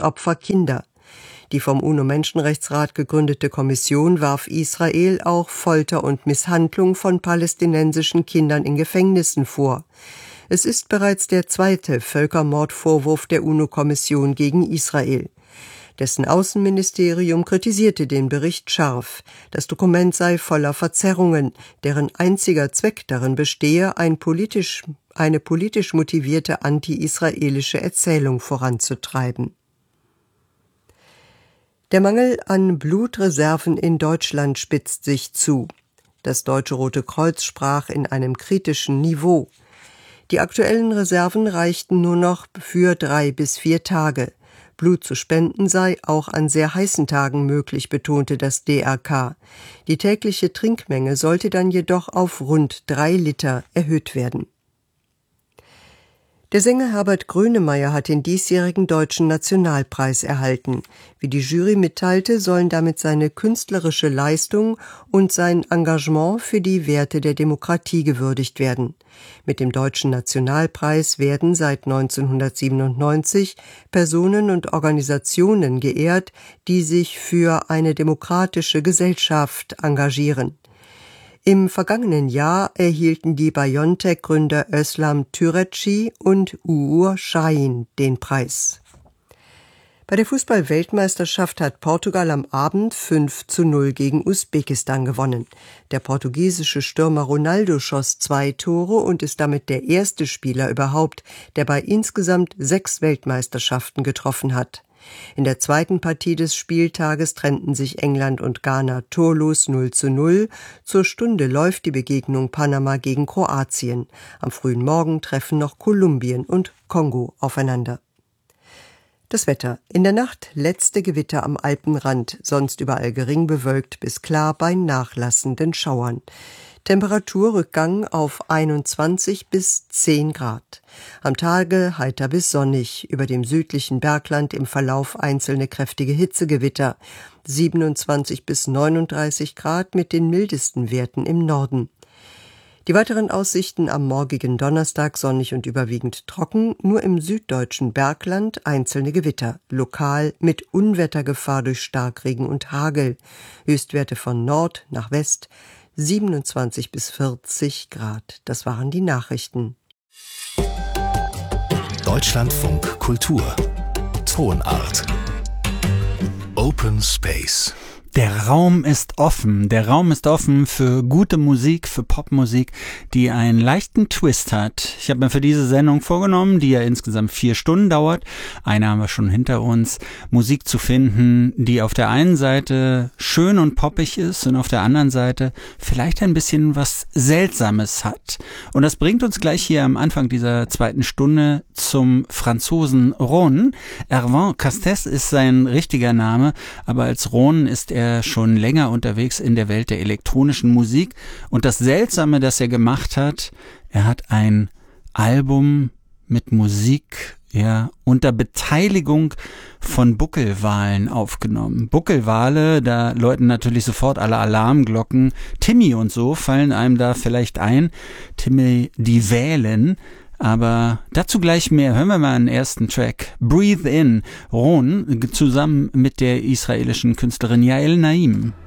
Todesopfer Kinder. Die vom UNO-Menschenrechtsrat gegründete Kommission warf Israel auch Folter und Misshandlung von palästinensischen Kindern in Gefängnissen vor. Es ist bereits der zweite Völkermordvorwurf der UNO-Kommission gegen Israel. Dessen Außenministerium kritisierte den Bericht scharf. Das Dokument sei voller Verzerrungen, deren einziger Zweck darin bestehe, eine politisch motivierte anti-israelische Erzählung voranzutreiben. Der Mangel an Blutreserven in Deutschland spitzt sich zu. Das Deutsche Rote Kreuz sprach in einem kritischen Niveau. Die aktuellen Reserven reichten nur noch für 3 bis 4 Tage. Blut zu spenden sei auch an sehr heißen Tagen möglich, betonte das DRK. Die tägliche Trinkmenge sollte dann jedoch auf rund 3 Liter erhöht werden. Der Sänger Herbert Grönemeyer hat den diesjährigen Deutschen Nationalpreis erhalten. Wie die Jury mitteilte, sollen damit seine künstlerische Leistung und sein Engagement für die Werte der Demokratie gewürdigt werden. Mit dem Deutschen Nationalpreis werden seit 1997 Personen und Organisationen geehrt, die sich für eine demokratische Gesellschaft engagieren. Im vergangenen Jahr erhielten die BioNTech-Gründer Özlem Türeci und Uğur Şahin den Preis. Bei der Fußball-Weltmeisterschaft hat Portugal am Abend 5:0 gegen Usbekistan gewonnen. Der portugiesische Stürmer Ronaldo schoss 2 Tore und ist damit der erste Spieler überhaupt, der bei insgesamt 6 Weltmeisterschaften getroffen hat. In der zweiten Partie des Spieltages trennten sich England und Ghana torlos 0:0. Zur Stunde läuft die Begegnung Panama gegen Kroatien. Am frühen Morgen treffen noch Kolumbien und Kongo aufeinander. Das Wetter. In der Nacht letzte Gewitter am Alpenrand, sonst überall gering bewölkt bis klar bei nachlassenden Schauern. Temperaturrückgang auf 21 bis 10 Grad. Am Tage heiter bis sonnig, über dem südlichen Bergland im Verlauf einzelne kräftige Hitzegewitter. 27 bis 39 Grad mit den mildesten Werten im Norden. Die weiteren Aussichten am morgigen Donnerstag sonnig und überwiegend trocken, nur im süddeutschen Bergland einzelne Gewitter, lokal mit Unwettergefahr durch Starkregen und Hagel. Höchstwerte von Nord nach West 27 bis 40 Grad. Das waren die Nachrichten. Deutschlandfunk Kultur. Tonart. Open Space. Der Raum ist offen. Der Raum ist offen für gute Musik, für Popmusik, die einen leichten Twist hat. Ich habe mir für diese Sendung vorgenommen, die ja insgesamt 4 Stunden dauert, eine haben wir schon hinter uns, Musik zu finden, die auf der einen Seite schön und poppig ist und auf der anderen Seite vielleicht ein bisschen was Seltsames hat. Und das bringt uns gleich hier am Anfang dieser zweiten Stunde zum Franzosen Ron. Hervé Castes ist sein richtiger Name, aber als Ron ist er schon länger unterwegs in der Welt der elektronischen Musik. Und das Seltsame, das er gemacht hat, er hat ein Album mit Musik, ja, unter Beteiligung von Buckelwalen aufgenommen. Buckelwale, da läuten natürlich sofort alle Alarmglocken. Timmy und so fallen einem da vielleicht ein. Timmy die Wählen. Aber dazu gleich mehr. Hören wir mal einen ersten Track. Breathe In. Ron zusammen mit der israelischen Künstlerin Yael Naim.